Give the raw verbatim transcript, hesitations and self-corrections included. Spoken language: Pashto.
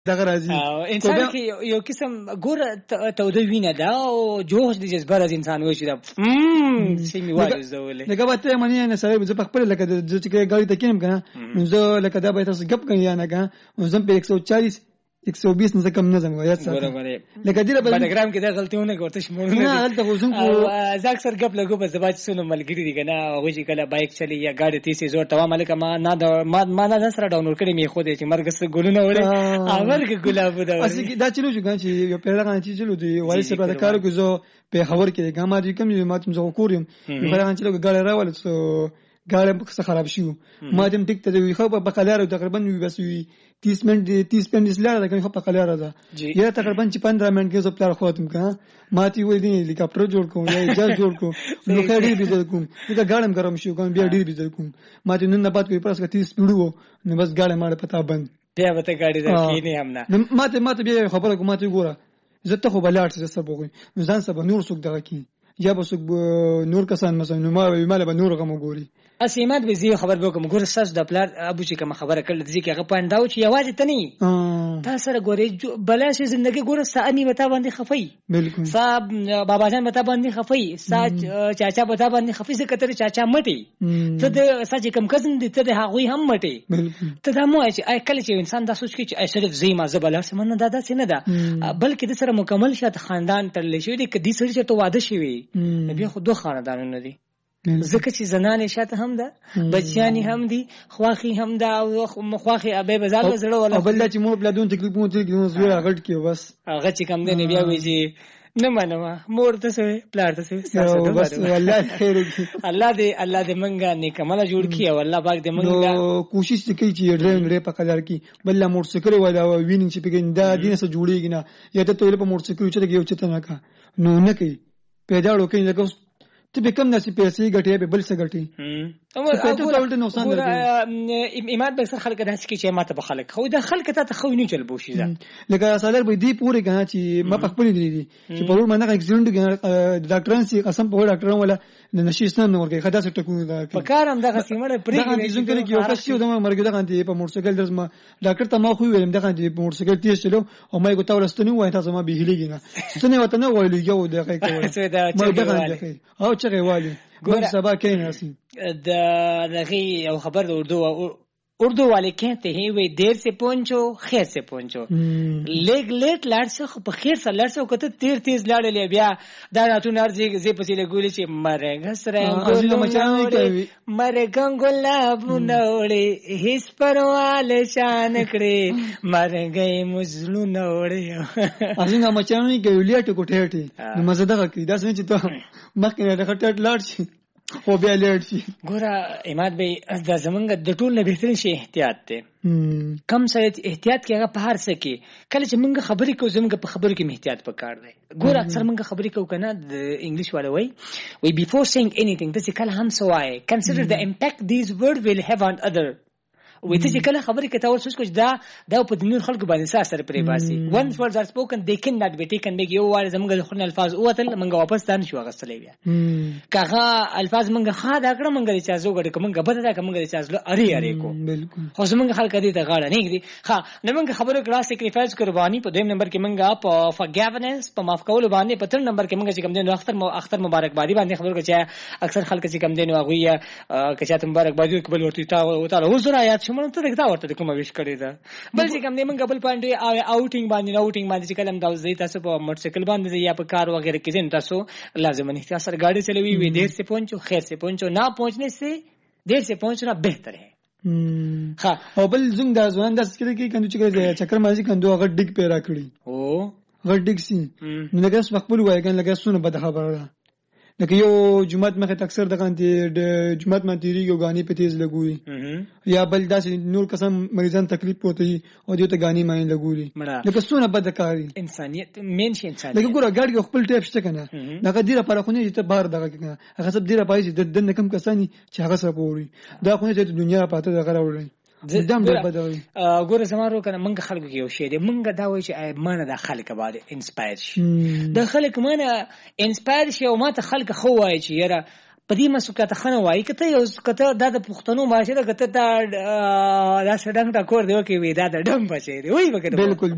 دغه راځي انسان کې یو قسم ګوره توده وینه دا او جوش د جذبه راز انسان وشي دا شي می وایي زولې دغه وته منی نه سره زه په خپل لکه د چې ګاډي ته کېم کنه زه لکه دا به تاسو غپ کوي یا نه کنه زم په one forty one twenty نه کم نه زم وایي لکه دې په ټلګرام کې دا غلطیونه کوته شمولونه نه هلته غوښم کو زه اکثر غپ لګو بس د باج سونو ملګری دي کنه هغه چې کله بایک چلی یا ګاډي تیسي زور توا ملک ما نه ما ما نه سره ډاونلوډ کړی می خو دې چې مرګ سره ګلونه وړي امرګ ګلاب دا اسی دا چلو جو چې یو پیړه غان چې چلو دی وایي سره د کارو کې زه په خبر کې ګامه دي کوم ما تم زه کورم په غان چې لګ ګاډي راول سو ګاډي څه خراب شو ما دم ټیک ته وی خو په بقلار تقریبا وی بس وی तीस मिनट तीस मिनट لاره ده خو په قلاره ده یا تقریبا چې پندرہ منټ کې زه پلار خواتم کا ماتي وې دي هلیکاپټر جوړ کوم یا جاز جوړ کوم نو خېړې بيزل کوم دا ګاډم ګرم شو کوم بیا ډیر بيزل کوم ماتي نن نه پات کوي پرس کا तीस سپیډ وو نو بس ګاډه ماړه پتا بند بیا وته ګاډي ده کې نه هم نه ماته ماته بیا خبره کوم ماته ګوره زه ته خو بلاړ څه سبب وي نو ځان سبب نور څوک دغه کی یا به څوک نور کسان مثلا نو ما مال به نور کوم ګوري اسیمات به زی خبر به کوم ګور ساس د پلار ابو چې کوم خبره کړل د ځکه هغه پانداو چې یوازې ته نه تا سره ګورې بلا شي ژوندۍ ګور سانی وتا باندې خفي بالکل صاحب بابا جان وتا باندې خفي سا چاچا وتا باندې خفي څه کتر چاچا مټي ته د ساج کم کزن دي ته د هغه هم مټي ته دا مو چې اي کله چې انسان دا سوچ کوي چې صرف زی ما زبل سمنه دا دا څه نه ده بلکې د سره مکمل شات خاندان ترلې شوی د کدي سره چې ته واده شوی بیا خو دوه خاندانونه دي زکه چې زنانه شاته هم ده بچیانی هم دي خواخي هم ده او خواخي ابي بازار زړه ولا بل چې مور بلادون تکلیف مو تکلیف زوی غټ کې بس هغه چې کم دی بیا وی چې نه منما مور ته سوې پلار ته سوې بس والله خیر الله دې الله دې منګه نیکمله جوړ کړي او الله پاک دې منګه کوشش وکړي چې ډریم ری په قدر کې بل موټر سایکل ولا وینینګ چې پکې دا دینه سره جوړیږي نه یا ته ته په موټر سایکل چې یو چته نه کا نو نه کوي پیدا وکړي لکه ته به کم نسی پیسې ګټي به بل څه ګټي او ته ټول نقصان درګي ایمان به سره خلک داسې کې چې ماته به خلک خو دا خلک ته خو نه چل بوشي دا لکه سالر به دی پوره کنه چې ما په خپل دي چې په ور باندې اکسیډنټ کې ډاکټران سي قسم په ډاکټران ولا نشیستان نور کې خدا څه ټکو دا په کارم دغه سیمه پرې کې ځکه کې یو کس یو د مرګ دغه دی په موټر سایکل درځم ډاکټر ته ما خو ویلم دغه دی په موټر سایکل تیز چلو او ما یو تاول ستنی وای تاسو ما به هلیږي نه ستنی وته نه وایلی یو دغه کوي ما دغه او چې وایلی ګور سبا کې ناسي د دغه یو خبر د اردو اردو والے کہتے ہیں وہ دیر سے پہنچو خیر سے پہنچو لیک لیٹ لاړ څه په خیر سره لاړ څه کته تیر تیز لاړ بیا دا راتو نارځي زی پسې له ګولې چې مرګ سره ګول مرګ ګلاب نوړې هیڅ پرواله شان کړې مرګ مزلو نوړې اځنګ مچانو کې ولیټ کوټه ټي مزه دغه کې دا څنګه چې ته مخکې نه ډکټ لاړ شي خو بیا لیټ شي ګوره اماد به د زمونږ د ټول نه بهترین شی احتیاط دی کم سره احتیاط کې هغه په هر څه کې کله چې موږ خبرې کوو زموږ په خبرو کې احتیاط پکار دی ګوره اکثر موږ خبرې کوو کنه د انګلیش والا وای وی بیفور سیینګ انیثینګ د څه کله هم سوای کنسیډر د امپیکټ دیز ورډ ویل هاف آن ادر وې ته چې کله خبرې کوي تاسو سوچ دا دا په دنیا خلکو باندې اثر پرې باسي once words are spoken they cannot be taken back یو واره زموږ خپل الفاظ اوتل موږ واپس دان شو غسلې بیا کاغه الفاظ موږ خا دا کړم موږ چې ازو غړ کوم غبر دا کوم چې ازلو اری اری کو بالکل خو زموږ خلک دې ته غاړه نه کړي ها نو موږ خبرو کړه سیکریفایس قرباني په دویم نمبر کې موږ په forgiveness په معاف کول باندې په تر نمبر کې موږ چې کوم دین اختر اختر مبارکبادي باندې خبرو کوي اکثر خلک چې کوم دین واغوي کچا مبارکبادي قبل ورته تا وته حضور آیات شمن ته دا ورته کوم ویش کړی دا بل چې کوم دې موږ بل پاندې اوټینګ باندې اوټینګ باندې چې کلم دا زی تاسو په موټر سایکل باندې یا په کار وغیرہ کې دین تاسو لازم نه احتیاط سره گاڑی چلوي وي دیر سے پہنچو خیر سے پہنچو نہ پہنچنے سے دیر سے پہنچنا بہتر ہے ها او بل زنګ دا ځوان د سکري کې کنده چې چکر مازی کندو هغه ډیګ پیرا کړی او غړ ډیګ سي نو لکه څه خپل وای کنه لکه څونه بد خبره لکه یو جمعه مخه اکثر د غانتی د جمعه ماتيري یو غاني په تیز لګوي یا بل داسې نور قسم مریضان تکلیف پوتي او دوی ته غاني ماین لګولي لکه څونه بد کاری انسانيت مين شي انسان لکه ګوره ګاډي خپل ټیپ شته کنه دغه ډیره پر خو نه ته بار دغه کنه هغه سب ډیره پایي د دنه کم کسانی چې هغه سره پوري دا خو نه د دنیا پاته دغه راوړي دم ډیر بدوي ګوره زمارو کنه منګه خلکو کې یو شی دی منګه دا وایي چې مانه د خلک باندې انسپایر شي د خلک مانه انسپایر شي او ماته خلک خو وایي چې یاره پدې مسوکه ته خنه وایي کته یو کته د پښتنو ماشه د کته دا دا سډنګ تا کور دی کې وی دا د ډم بچي دی وای وکړه بالکل